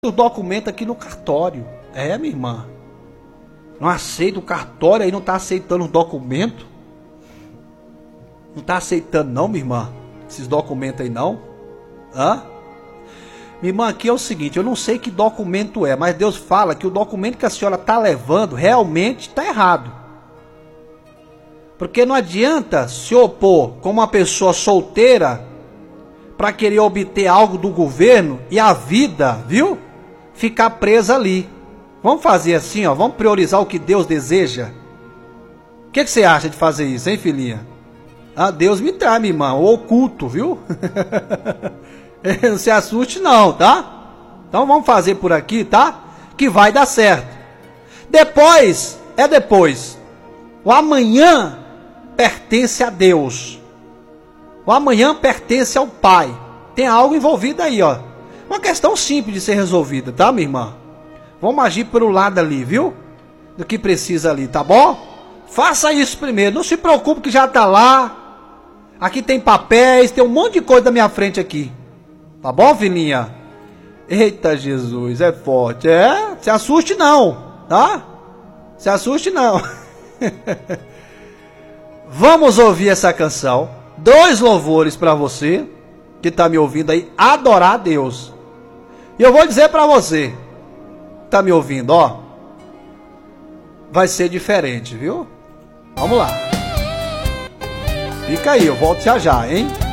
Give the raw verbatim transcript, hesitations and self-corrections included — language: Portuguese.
o documento aqui no cartório. É, minha irmã. Não aceita o cartório aí, não está aceitando o documento. Não está aceitando não, minha irmã. Esses documentos aí não. Hã? Minha irmã, aqui é o seguinte, eu não sei que documento é, mas Deus fala que o documento que a senhora está levando realmente está errado. Porque não adianta se opor como uma pessoa solteira para querer obter algo do governo e a vida, viu? Ficar presa ali. Vamos fazer assim, ó, vamos priorizar o que Deus deseja. O que, que você acha de fazer isso, hein, filhinha? Ah, Deus me traz, minha irmã, o oculto, viu? Não se assuste não, tá? Então vamos fazer por aqui, tá? Que vai dar certo. Depois, é depois. O amanhã pertence a Deus. O amanhã pertence ao Pai. Tem algo envolvido aí, ó. Uma questão simples de ser resolvida, tá, minha irmã? Vamos agir pelo lado ali, viu? Do que precisa ali, tá bom? Faça isso primeiro. Não se preocupe que já tá lá. Aqui tem papéis, tem um monte de coisa da minha frente aqui. Tá bom, filhinha? Eita Jesus, é forte. É, se assuste não, tá? Se assuste não. Vamos ouvir essa canção. Dois louvores para você que tá me ouvindo aí, adorar a Deus. E eu vou dizer para você, tá me ouvindo, ó, vai ser diferente, viu? Vamos lá. Fica aí, eu volto já já, hein?